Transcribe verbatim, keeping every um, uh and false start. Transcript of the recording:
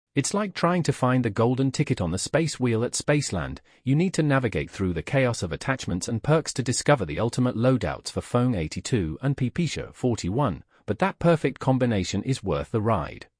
It's like trying to find the golden ticket on the space wheel at Spaceland. You need to navigate through the chaos of attachments and perks to discover the ultimate loadouts for Phone eighty-two and P P S H forty-one, but that perfect combination is worth the ride.